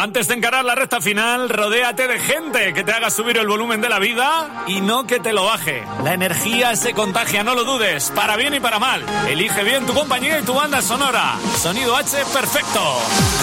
Antes de encarar la recta final, rodéate de gente que te haga subir el volumen de la vida y no que te lo baje. La energía se contagia, no lo dudes, para bien y para mal. Elige bien tu compañía y tu banda sonora. Sonido H perfecto.